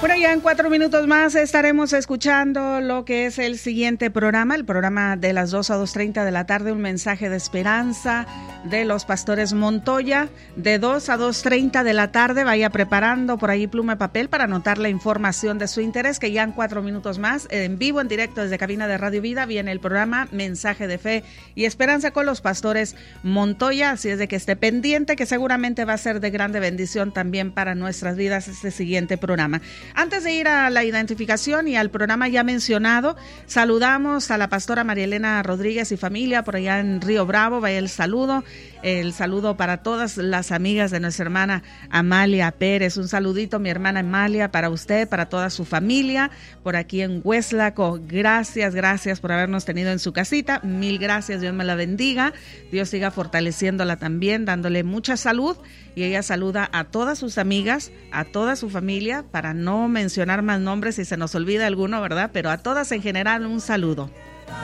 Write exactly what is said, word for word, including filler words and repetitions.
Bueno, ya en cuatro minutos más estaremos escuchando lo que es el siguiente programa, el programa de las dos a dos treinta de la tarde, un mensaje de esperanza de los pastores Montoya. De dos a dos treinta de la tarde, vaya preparando por ahí pluma y papel para anotar la información de su interés, que ya en cuatro minutos más, en vivo, en directo desde cabina de Radio Vida, viene el programa Mensaje de Fe y Esperanza con los pastores Montoya. Así es de que esté pendiente, que seguramente va a ser de grande bendición también para nuestras vidas este siguiente programa. Antes de ir a la identificación y al programa ya mencionado, saludamos a la pastora María Elena Rodríguez y familia por allá en Río Bravo. Vaya el saludo, el saludo para todas las amigas de nuestra hermana Amalia Pérez. Un saludito, mi hermana Amalia, para usted, para toda su familia, por aquí en Hueslaco. Gracias, gracias por habernos tenido en su casita. Mil gracias, Dios me la bendiga. Dios siga fortaleciéndola también, dándole mucha salud. Y ella saluda a todas sus amigas, a toda su familia, para no mencionar más nombres si se nos olvida alguno, ¿verdad? Pero a todas en general un saludo.